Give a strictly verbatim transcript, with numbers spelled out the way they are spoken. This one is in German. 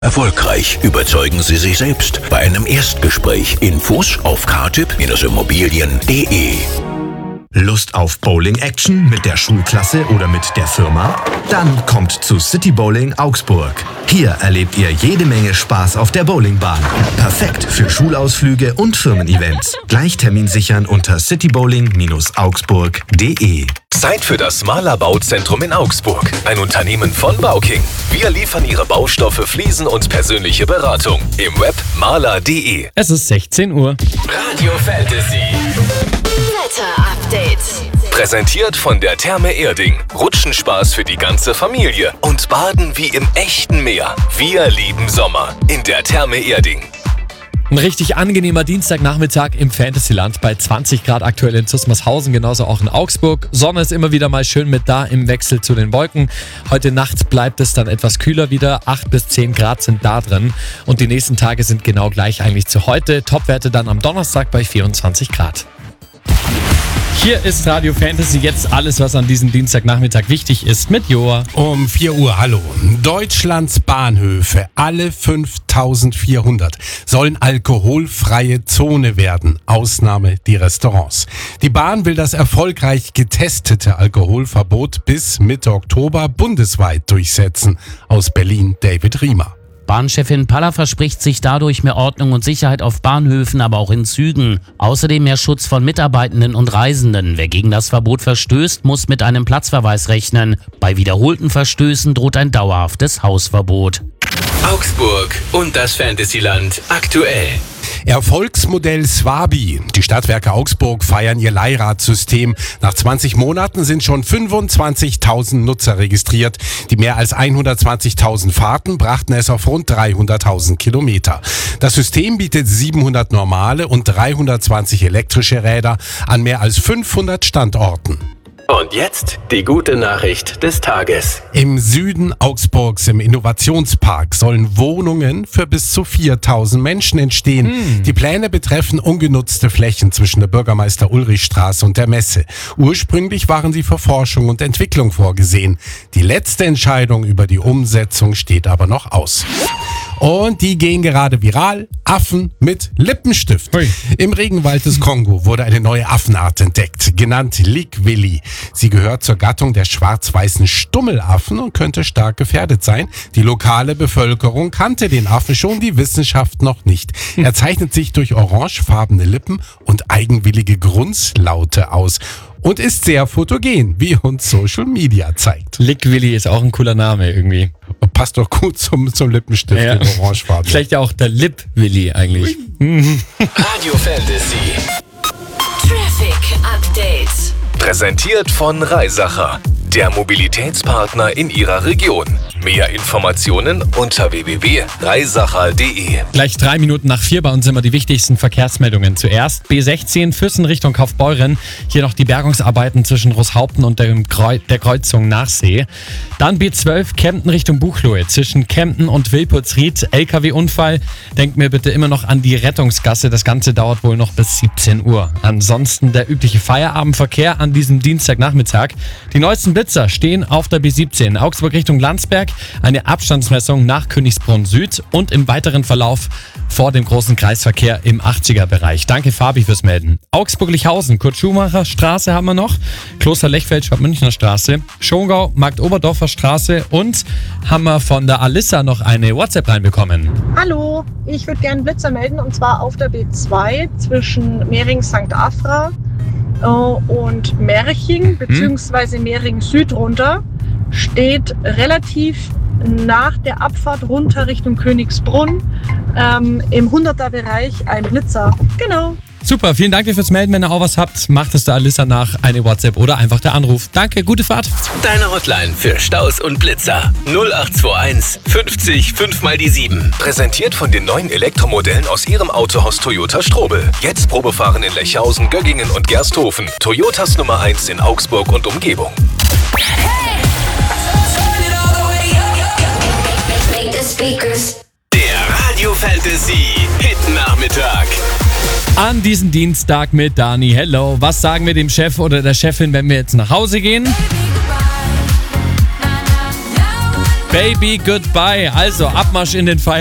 Erfolgreich überzeugen Sie sich selbst bei einem Erstgespräch. Infos auf k tipp immobilien punkt de. Lust auf Bowling-Action mit der Schulklasse oder mit der Firma? Dann kommt zu City Bowling Augsburg. Hier erlebt ihr jede Menge Spaß auf der Bowlingbahn. Perfekt für Schulausflüge und Firmen-Events. Gleich Termin sichern unter citybowling Bindestrich augsburg punkt de. Zeit für das Mahler Bauzentrum in Augsburg. Ein Unternehmen von Bauking. Wir liefern Ihre Baustoffe, Fliesen und persönliche Beratung. Im Web mahler punkt de. Es ist sechzehn Uhr. Radio Fantasy. Wetter-Update. Präsentiert von der Therme Erding. Rutschenspaß für die ganze Familie. Und Baden wie im echten Meer. Wir lieben Sommer. In der Therme Erding. Ein richtig angenehmer Dienstagnachmittag im Fantasyland bei zwanzig Grad aktuell in Zusmarshausen, genauso auch in Augsburg. Sonne ist immer wieder mal schön mit da im Wechsel zu den Wolken. Heute Nacht bleibt es dann etwas kühler wieder. acht bis zehn Grad sind da drin. Und die nächsten Tage sind genau gleich eigentlich zu heute. Topwerte dann am Donnerstag bei vierundzwanzig Grad. Hier ist Radio Fantasy, jetzt alles, was an diesem Dienstagnachmittag wichtig ist, mit Joa. Um vier Uhr, hallo. Deutschlands Bahnhöfe, alle fünftausendvierhundert, sollen alkoholfreie Zone werden. Ausnahme die Restaurants. Die Bahn will das erfolgreich getestete Alkoholverbot bis Mitte Oktober bundesweit durchsetzen. Aus Berlin David Riemer. Bahnchefin Paller verspricht sich dadurch mehr Ordnung und Sicherheit auf Bahnhöfen, aber auch in Zügen. Außerdem mehr Schutz von Mitarbeitenden und Reisenden. Wer gegen das Verbot verstößt, muss mit einem Platzverweis rechnen. Bei wiederholten Verstößen droht ein dauerhaftes Hausverbot. Augsburg und das Fantasyland aktuell. Erfolgsmodell Swabi. Die Stadtwerke Augsburg feiern ihr Leihradsystem. Nach zwanzig Monaten sind schon fünfundzwanzigtausend Nutzer registriert. Die mehr als hundertzwanzigtausend Fahrten brachten es auf rund dreihunderttausend Kilometer. Das System bietet siebenhundert normale und dreihundertzwanzig elektrische Räder an mehr als fünfhundert Standorten. Und jetzt die gute Nachricht des Tages. Im Süden Augsburgs im Innovationspark sollen Wohnungen für bis zu viertausend Menschen entstehen. Mm. Die Pläne betreffen ungenutzte Flächen zwischen der Bürgermeister-Ulrich-Straße und der Messe. Ursprünglich waren sie für Forschung und Entwicklung vorgesehen. Die letzte Entscheidung über die Umsetzung steht aber noch aus. Und die gehen gerade viral. Affen mit Lippenstift. Hui. Im Regenwald des Kongo wurde eine neue Affenart entdeckt, genannt Likwili. Sie gehört zur Gattung der schwarz-weißen Stummelaffen und könnte stark gefährdet sein. Die lokale Bevölkerung kannte den Affen schon, die Wissenschaft noch nicht. Er zeichnet sich durch orangefarbene Lippen und eigenwillige Grunzlaute aus. Und ist sehr fotogen, wie uns Social Media zeigt. Likwili ist auch ein cooler Name irgendwie. Passt doch gut zum, zum Lippenstift ja. in Orangefarben. Vielleicht ja auch der Lip-Willi eigentlich. Radio Fantasy. Traffic Update. Präsentiert von Reisacher, der Mobilitätspartner in Ihrer Region. Mehr Informationen unter w w w punkt reisacher punkt de. Gleich drei Minuten nach vier, bei uns immer die wichtigsten Verkehrsmeldungen. Zuerst B sechzehn Füssen Richtung Kaufbeuren. Hier noch die Bergungsarbeiten zwischen Roßhaupten und der, Kreu- der Kreuzung Nachsee. Dann B zwölf Kempten Richtung Buchloe. Zwischen Kempten und Wilpolsried L K W-Unfall. Denkt mir bitte immer noch an die Rettungsgasse. Das Ganze dauert wohl noch bis siebzehn Uhr. Ansonsten der übliche Feierabendverkehr an diesem Dienstagnachmittag. Die neuesten Blitzer stehen auf der B siebzehn. Augsburg Richtung Landsberg. Eine Abstandsmessung nach Königsbrunn Süd und im weiteren Verlauf vor dem großen Kreisverkehr im achtziger-Bereich. Danke Fabi fürs Melden. Augsburg-Lichhausen, Kurt-Schumacher-Straße haben wir noch, Kloster-Lechfeld-Schwab-Münchner Straße, Schongau, Markt-Oberdorfer Straße und haben wir von der Alissa noch eine WhatsApp reinbekommen. Hallo, ich würde gerne Blitzer melden und zwar auf der B zwei zwischen Mehring-Sankt Afra äh, und Merching bzw. Mehring Süd runter. Steht relativ nach der Abfahrt runter Richtung Königsbrunn ähm, im hunderter-Bereich ein Blitzer. Genau. Super, vielen Dank fürs Melden. Wenn ihr auch was habt, macht es der Alissa nach, eine WhatsApp oder einfach der Anruf. Danke, gute Fahrt. Deine Hotline für Staus und Blitzer. null acht zwei eins fünfzig fünf mal die sieben. Präsentiert von den neuen Elektromodellen aus Ihrem Autohaus Toyota Strobel. Jetzt Probefahren in Lechhausen, Göggingen und Gersthofen. Toyotas Nummer eins in Augsburg und Umgebung. Der Radio Fantasy Hit Nachmittag. An diesem Dienstag mit Dani. Hello. Was sagen wir dem Chef oder der Chefin, wenn wir jetzt nach Hause gehen? Baby Goodbye. Also Abmarsch in den Feierabend.